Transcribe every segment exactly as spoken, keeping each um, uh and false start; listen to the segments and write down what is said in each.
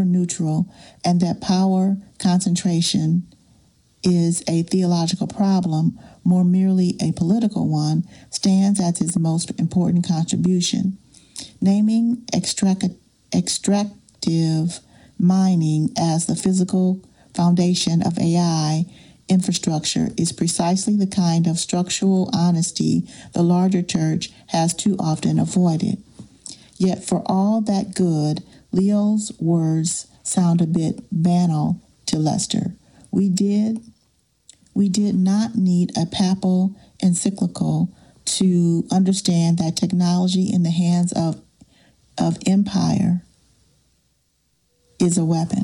neutral, and that power concentration is a theological problem, more merely a political one, stands as his most important contribution. Naming extract, extractive mining as the physical foundation of A I infrastructure is precisely the kind of structural honesty the larger church has too often avoided. Yet for all that good, Leo's words sound a bit banal to Lester. We did, we did not need a papal encyclical to understand that technology in the hands of, of empire is a weapon.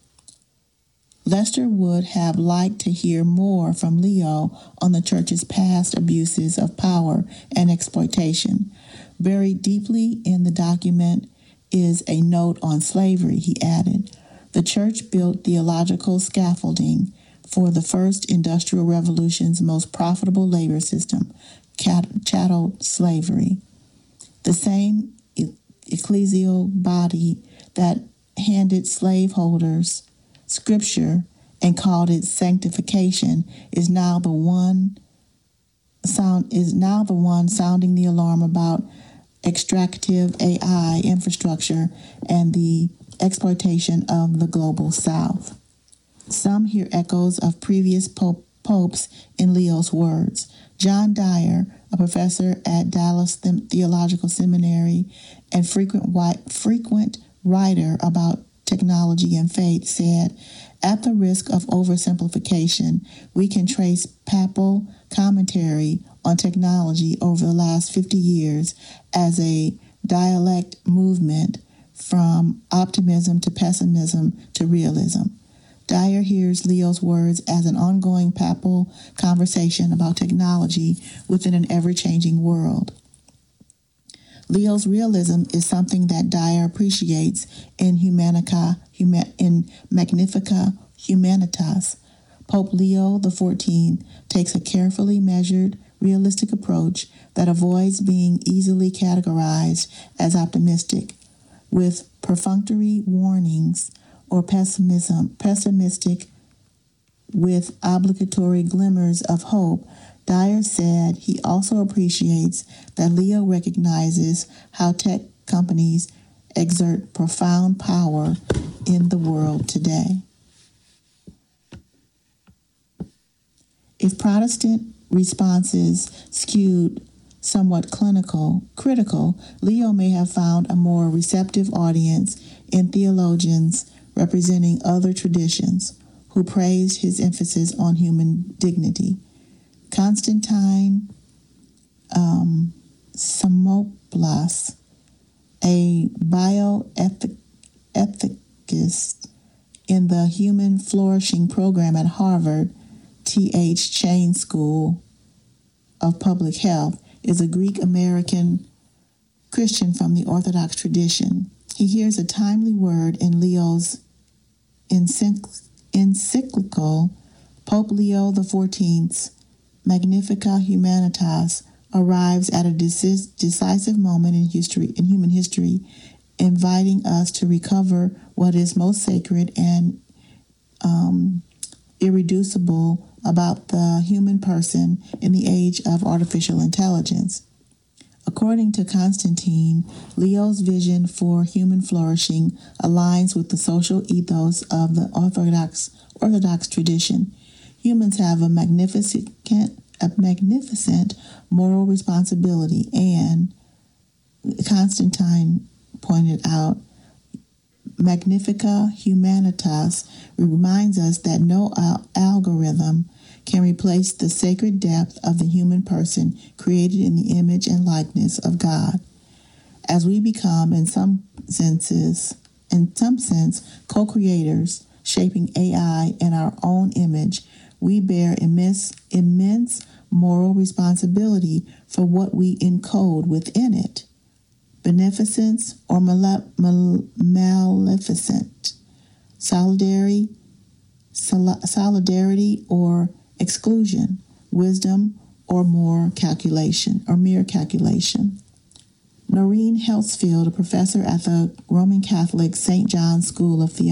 Lester would have liked to hear more from Leo on the church's past abuses of power and exploitation. Buried deeply in the document is a note on slavery, he added. The church built theological scaffolding for the first industrial revolution's most profitable labor system, chattel slavery. The same ecclesial body that handed slaveholders Scripture and called it sanctification is now the one sound is now the one sounding the alarm about extractive A I infrastructure and the exploitation of the global South. Some hear echoes of previous pope, popes in Leo's words. John Dyer, a professor at Dallas Theological Seminary and frequent white, frequent writer about technology and faith, said, at the risk of oversimplification, we can trace papal commentary on technology over the last fifty years as a dialect movement from optimism to pessimism to realism. Dyer hears Leo's words as an ongoing papal conversation about technology within an ever-changing world. Leo's realism is something that Dyer appreciates in Humanica, in Magnifica Humanitas. Pope Leo the fourteenth takes a carefully measured, realistic approach that avoids being easily categorized as optimistic, with perfunctory warnings or pessimism, pessimistic with obligatory glimmers of hope. Dyer said he also appreciates that Leo recognizes how tech companies exert profound power in the world today. If Protestant responses skewed somewhat clinical, critical, Leo may have found a more receptive audience in theologians representing other traditions who praised his emphasis on human dignity. Constantine um, Samopoulos, a bioethicist in the Human Flourishing Program at Harvard, T H Chain School of Public Health, is a Greek-American Christian from the Orthodox tradition. He hears a timely word in Leo's encyclical, Pope Leo the fourteenth's Magnifica Humanitas arrives at a decis- decisive moment in history, in human history, inviting us to recover what is most sacred and um, irreducible about the human person in the age of artificial intelligence. According to Constantine, Leo's vision for human flourishing aligns with the social ethos of the Orthodox Orthodox tradition. Humans have a magnificent, a magnificent moral responsibility, and Constantine pointed out, Magnifica Humanitas reminds us that no al- algorithm can replace the sacred depth of the human person created in the image and likeness of God. As we become, in some senses, in some sense, co-creators, shaping A I in our own image, we bear immense, immense moral responsibility for what we encode within it. Beneficence or male, mal, maleficent, solidarity, sol, solidarity or exclusion, wisdom or more calculation or mere calculation. Noreen Helsfield, a professor at the Roman Catholic Saint John's School of Theology,